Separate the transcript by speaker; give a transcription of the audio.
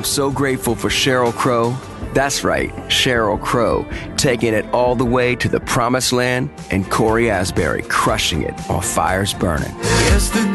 Speaker 1: so grateful for Sheryl Crow. That's right, Sheryl Crow, taking it all the way to the promised land, and Corey Asbury crushing it on Fires Burning.
Speaker 2: Yesterday